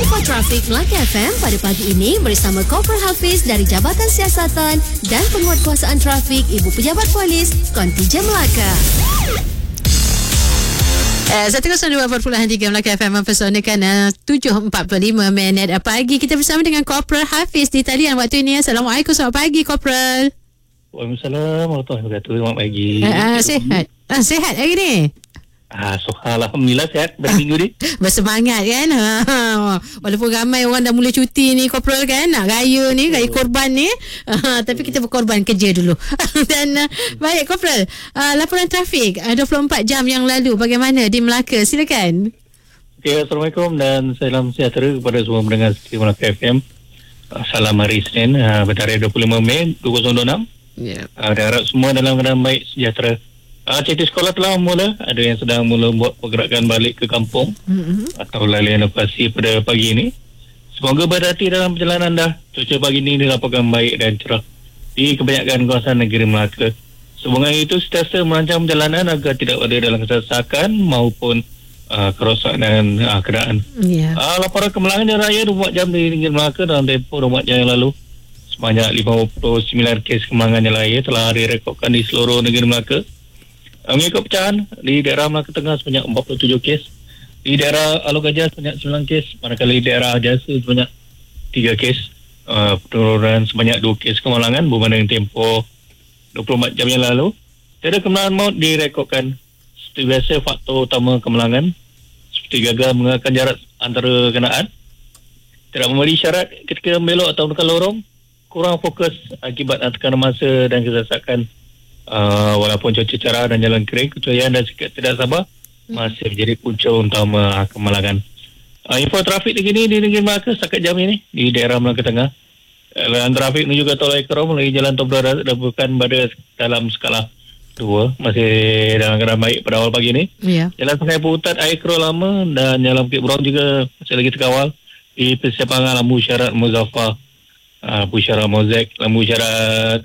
Info Trafik Melaka FM pada pagi ini bersama Corporal Hafiz dari Jabatan Siasatan dan Penguatkuasaan Trafik Ibu Pejabat Polis Kontijen Melaka. 102.3 Melaka FM mempersonalkan 7.45 minit pagi. Kita bersama dengan Corporal Hafiz di talian waktu ini. Assalamualaikum, selamat pagi Corporal. Waalaikumsalam warahmatullahi wabarakatuh. Selamat pagi. Sihat? Sihat hari ni? Alhamdulillah sihat dah minggu ni. Bersemangat kan? Walaupun ramai orang dah mula cuti ni Corporal kan, nak raya ni, raya korban ni. Tapi kita berkorban kerja dulu. Dan baik Corporal, laporan trafik 24 jam yang lalu bagaimana di Melaka? Silakan. Okay, Assalamualaikum dan salam sejahtera kepada semua pendengar setia Melaka FM. Salam hari Isnin, bertarikh 25 Mei 2026. Dan harap semua dalam keadaan baik, sejahtera. Cuti sekolah telah mula. Ada yang sedang mula buat pergerakan balik ke kampung atau lalian lokasi pada pagi ini. Semoga berhati dalam perjalanan anda. Cuaca pagi ini dilaporkan baik dan cerah di kebanyakan kawasan negeri Melaka. Semoga itu sentiasa merancang perjalanan agar tidak ada dalam kesesakan maupun kerosakan kenderaan. Laporan kemalangan jalan raya 24 jam di negeri Melaka dalam tempoh 24 jam yang lalu. Sebanyak 59 kes kemalangan jalan raya telah direkodkan di seluruh negeri Melaka. Mengikut pecahan, di daerah Melaka Tengah sebanyak 47 kes, di daerah Alor Gajah sebanyak 9 kes, manakala di daerah Jasa sebanyak 3 kes. Penurunan sebanyak 2 kes kemalangan berbanding tempoh 24 jam yang lalu. Tiada kemalangan maut direkodkan. Seperti biasa, faktor utama kemalangan seperti gagal mengekalkan jarak antara kenderaan, tidak memberi syarat ketika belok atau menukar lorong, kurang fokus akibat tekanan masa dan kesesakan. Walaupun cuaca cerah dan jalan kering, kecurian dan sikap tidak sabar masih menjadi punca utama kemalangan. Info trafik terkini di negeri Melaka setakat jam ini di daerah Melaka Tengah. Laluan trafik menuju ke Tol Air Kerom melalui Jalan Tol Darat bukan pada dalam skala 2, masih dalam keadaan baik pada awal pagi ini. Jalan Sungai Putat Air Kerom Lama dan Jalan Bukit Berong juga masih lagi terkawal di persimpangan Lambu Syarat Muzaffar, Pusara Mozek, Lambu Syarat,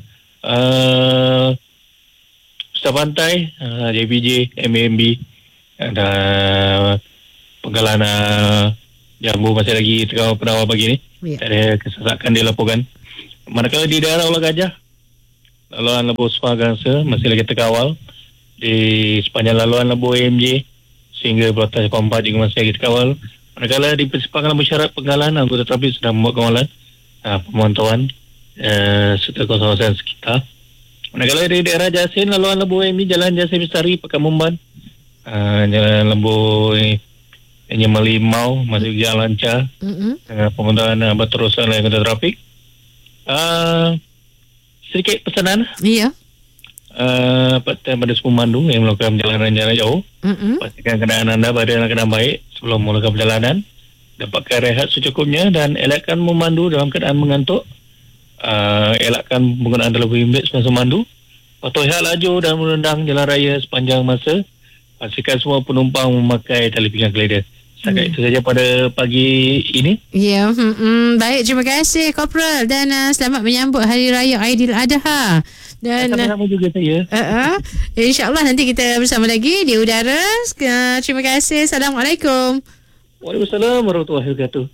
Pusat Pantai, JPJ, MMB dan Penggalan Jambu masih lagi terkawal pada awal pagi ini. Tak ada kesesakan dilaporkan. Manakala di daerah Alor Gajah, laluan Lebuh Sepagangsa masih lagi terkawal. Di sepanjang laluan Lebuh AMJ sehingga Pelotas Kompat juga masih lagi terkawal. Manakala di persimpangan Lambu Syarat Penggalan, anggota trafik sedang membuat kawalan pemantauan serta kawasan sekitar. Manakala di daerah Jasin, laluan Lebuh AMJ, Jalan Jasin Bestari, Pekan Mumban, Jalan Lebuh Nyemelimau masih berjalan lancar dengan pemantauan berterusan oleh anggota trafik. Sedikit pesanan. Pada semua mandu yang melakukan perjalanan jalan jauh, pastikan kenderaan anda berada dalam keadaan baik sebelum melakukan perjalanan. Dapatkan rehat secukupnya dan elakkan memandu dalam keadaan mengantuk. Elakkan penggunaan telefon bimbit semasa memandu. Patuhi laju dan merendang jalan raya sepanjang masa. Pastikan semua penumpang memakai tali pinggang keleda. Setakat itu saja pada pagi ini. Baik, terima kasih Corporal dan selamat menyambut Hari Raya Aidiladha. Dan sama-sama juga saya. InsyaAllah nanti kita bersama lagi di udara. Terima kasih. Assalamualaikum. Waalaikumsalam warahmatullahi wabarakatuh.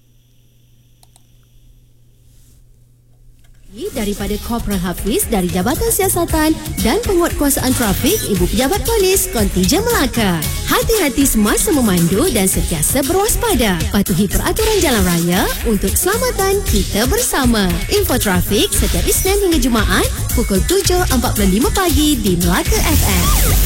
Daripada Corporal Hafiz dari Jabatan Siasatan dan Penguatkuasaan Trafik Ibu Pejabat Polis Kontijen Melaka. Hati-hati semasa memandu dan sentiasa berwaspada. Patuhi peraturan jalan raya untuk keselamatan kita bersama. Info trafik setiap Isnin hingga Jumaat pukul 7.45 pagi di Melaka FM.